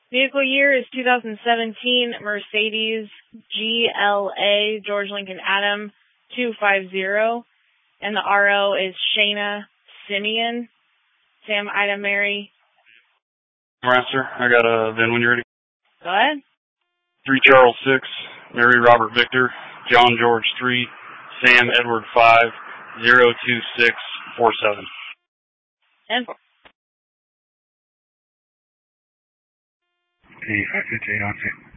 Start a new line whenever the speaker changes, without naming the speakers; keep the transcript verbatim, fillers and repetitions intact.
Vehicle year is two thousand seventeen Mercedes G L A George Lincoln Adam two fifty, and the R O is Shayna Simeon. Sam, Ida, Mary.
Master, I got a VIN when you're ready.
Go ahead.
three Charles six, Mary Robert Victor, John George three, Sam Edward five, zero two six four seven.
And
Hey, five fifty-eight on